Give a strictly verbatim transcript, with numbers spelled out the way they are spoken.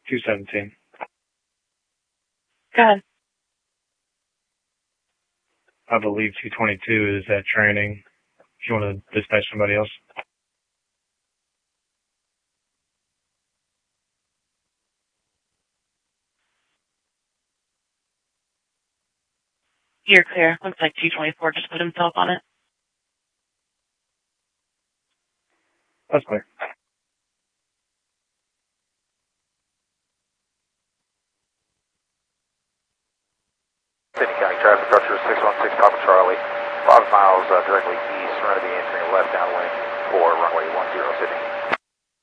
two seventeen. Go ahead. I believe two twenty-two is at training. If you want to dispatch somebody else. You're clear. Looks like two twenty-four just put himself on it. That's clear. Sydney County traffic structure six one six Papa Charlie, five miles uh, directly east, running to be entering left downwind for runway one zero Sydney.